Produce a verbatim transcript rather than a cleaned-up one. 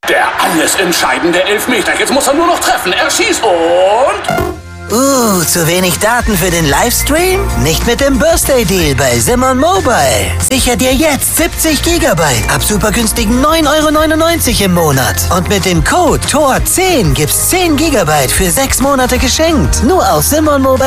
Der alles entscheidende Elfmeter. Jetzt muss er nur noch treffen. Er schießt und... Uh, zu wenig Daten für den Livestream? Nicht mit dem Birthday Deal bei Simon Mobile. Sicher dir jetzt siebzig Gigabyte ab super günstigen neun Euro neunundneunzig im Monat. Und mit dem Code T O R zehn gibt's zehn Gigabyte für sechs Monate geschenkt. Nur auf Simon Mobile.